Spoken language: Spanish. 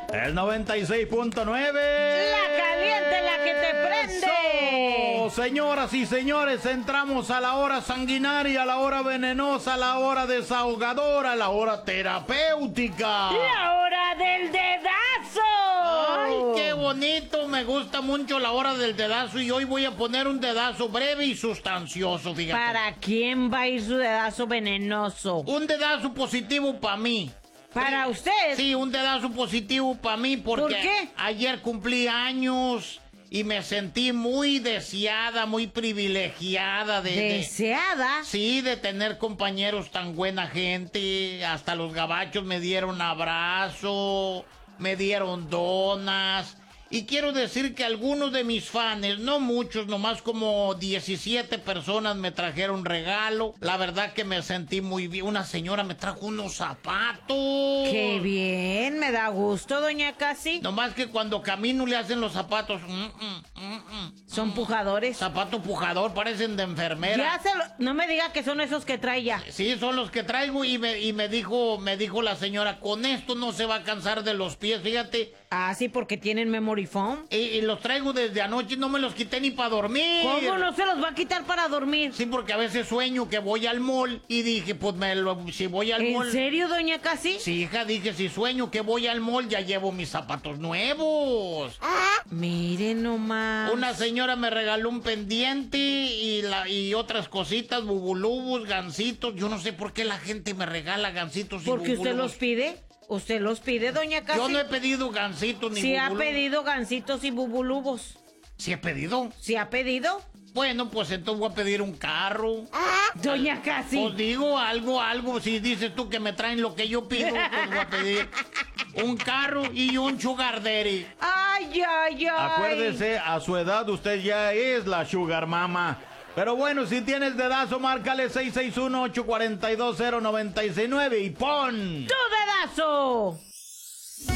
El 96.9. La caliente, la que te prende. ¡Eso! Señoras y señores, entramos a la hora sanguinaria, a la hora venenosa, a la hora desahogadora, a la hora terapéutica. La hora del dedazo. ¡Ay, qué bonito! Me gusta mucho la hora del dedazo y hoy voy a poner un dedazo breve y sustancioso, fíjate. ¿Para quién va a ir su dedazo venenoso? Un dedazo positivo para mí. ¿Para usted? Sí, un dedazo positivo para mí porque ¿Por qué? ayer cumplí años y me sentí muy deseada, muy privilegiada ¿Deseada? Sí, de tener compañeros tan buena gente. Hasta los gabachos me dieron abrazo, me dieron donas. Y quiero decir que algunos de mis fans, no muchos, nomás como 17 personas me trajeron regalo. La verdad que me sentí muy bien. Una señora me trajo unos zapatos. ¡Qué bien! Me da gusto, doña Casi. Nomás que cuando camino le hacen los zapatos. Son pujadores. Zapato pujador, parecen de enfermera. No me diga que son esos que trae ya. Sí, son los que traigo y me dijo la señora, con esto no se va a cansar de los pies, fíjate. Ah, sí, porque tienen memory foam. Y los traigo desde anoche, no me los quité ni para dormir. ¿Cómo no se los va a quitar para dormir? Sí, porque a veces sueño que voy al mall y dije, pues si voy al mall... ¿En serio, doña Casi? Sí, hija, dije, si sueño que voy al mall ya llevo mis zapatos nuevos. Mire nomás. Una señora me regaló un pendiente y otras cositas, bubulubus, gansitos. Yo no sé por qué la gente me regala gansitos y ¿Porque bubulubus. usted los pide? ¿Usted los pide, doña Casi? Yo no he pedido gansitos ni Sí ha bubulubus. pedido gancitos y bubulubos. ¿Sí he pedido? ¿Sí ha pedido? Bueno, pues entonces voy a pedir un carro. Doña Casi. Pues digo algo. Si dices tú que me traen lo que yo pido, pues voy a pedir un carro y un sugar daddy. Ay, ay, ay. Acuérdese, a su edad usted ya es la sugar mama. Pero bueno, si tienes dedazo, márcale 661-842-0969 y pon... ¡Tu dedazo!